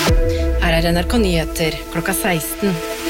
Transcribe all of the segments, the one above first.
Her NRK Nyheter, klokka 16.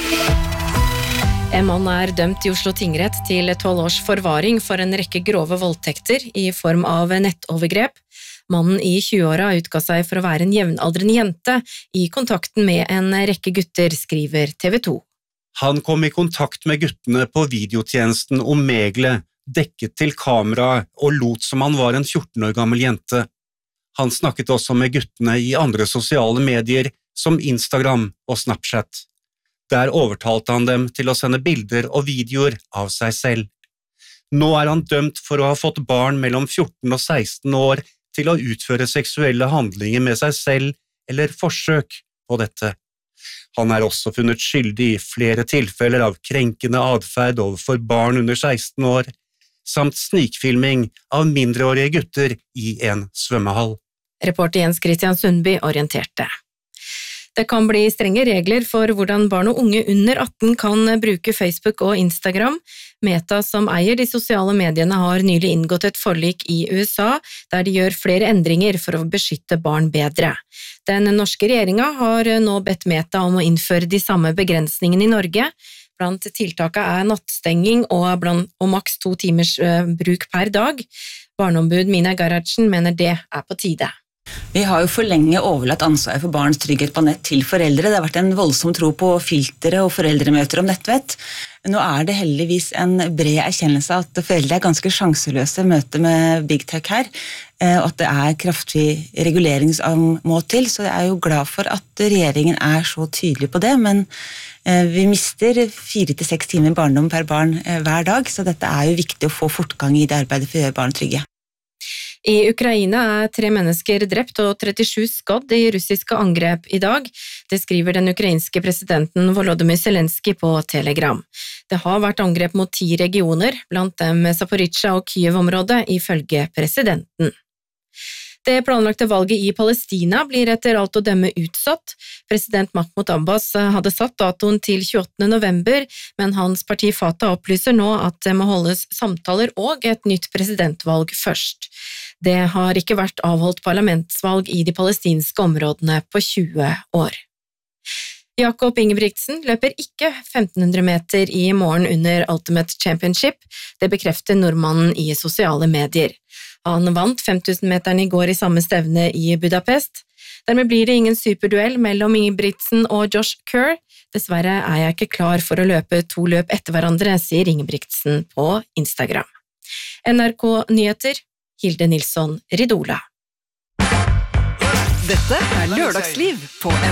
En mann dømt i Oslo tingrett til 12 års forvaring for en rekke grove voldtekter i form av nettovergrep. Mannen i 20-åra utga seg for å være en jevnaldrende jente i kontakten med en rekke gutter, skriver TV 2. Han kom i kontakt med guttene på videotjenesten Omegle, dekket til kamera og lot som han var en 14 år gammel jente. Han snakket også med guttene i andre sosiale medier som Instagram og Snapchat. Der overtalte han dem til å sende bilder og videoer av seg selv. Nå han dømt for å ha fått barn mellom 14 og 16 år til å utføre seksuelle handlinger med seg selv eller forsøk på dette. Han også funnet skyldig i flere tilfeller av krenkende adferd overfor barn under 16 år, samt snikfilming av mindreårige gutter i en svømmehall. Reporter Jens Christian Sundby orienterte. Det kan bli strenge regler for hvordan barn og unge under 18 kan bruke Facebook og Instagram. Meta, som eier de sosiale mediene, har nylig inngått et forlik i USA, der de gjør flere endringer for å beskytte barn bedre. Den norske regjeringen har nå bedt Meta om å innføre de samme begrensningene i Norge. Blant tiltakene nattstenging og maks 2 timers bruk per dag. Barneombud Mina Garardsen mener det på tide. Vi har jo for lenge overlatt ansvaret for barns trygghet på nett til foreldre. Det har vært en voldsom tro på filtre og foreldremøter om nettvett. Nå det heldigvis en bred erkjennelse av at foreldre ganske sjanseløse i møte med Big Tech her, og at det kraftig regulering som må til, så jeg jo glad for at regjeringen så tydelig på det, men vi mister 4 til 6 timer barndom per barn hver dag, så dette jo viktig å få fortgang i det arbeidet for å gjøre barn trygge. I Ukraina 3 mennesker drept og 37 skadd i russiske angrep i dag. Det skriver den ukrainske presidenten Volodymyr Zelensky på Telegram. Det har vært angrep mot 10 regioner, blant dem Zaporizjzja og Kyiv-området, ifølge presidenten. Det planlagte valget i Palestina blir etter alt å dømme utsatt. President Mahmoud Abbas hadde satt datoen til 28. november, men hans parti Fatah opplyser nå at det må holdes samtaler og et nytt presidentvalg først. Det har ikke vært avholdt parlamentsvalg i de palestinske områdene på 20 år. Jakob Ingebrigtsen løper ikke 1500 meter i morgen under Ultimate Championship. Det bekrefter nordmannen i sosiale medier. Han vant 5000-meteren i går i samme stevne i Budapest. Dermed blir det ingen superduell mellom Ingebrigtsen og Josh Kerr. Dessverre jeg ikke klar for å løpe 2 løp etter hverandre, sier Ingebrigtsen på Instagram. NRK Nyheter, Hilde Nilsson Ridola. Dette Lørdagsliv på